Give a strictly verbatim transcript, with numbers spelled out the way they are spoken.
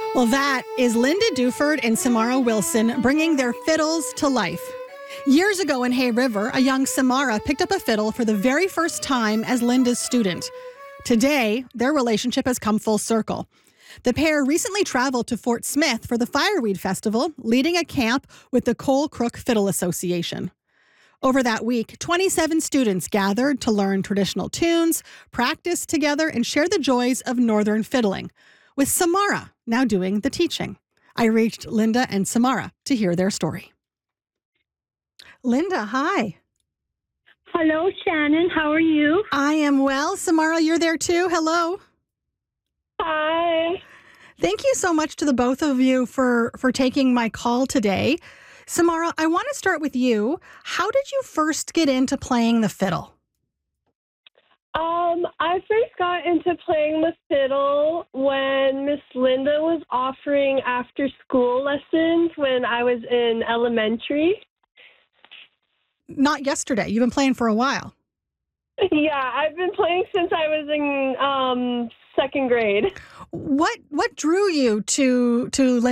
Well, that is Linda Duford and Samara Wilson bringing their fiddles to life. Years ago in Hay River, a young Samara picked up a fiddle for the very first time as Linda's student. Today, their relationship has come full circle. The pair recently traveled to Fort Smith for the Fireweed Festival, leading a camp with the Cole Crook Fiddle Association. Over that week, twenty-seven students gathered to learn traditional tunes, practice together, and share the joys of northern fiddling, with Samara now doing the teaching. I reached Linda and Samara to hear their story. Linda, hi. Hello, Shannon. How are you? I am well. Samara, you're there too. Hello. Hi. Thank you so much to the both of you for, for taking my call today. Samara, I want to start with you. How did you first get into playing the fiddle? Um, I first got into playing the fiddle when Miss Linda was offering after-school lessons when I was in elementary. Not yesterday. You've been playing for a while. Yeah, I've been playing since I was in um, second grade. What what drew you to to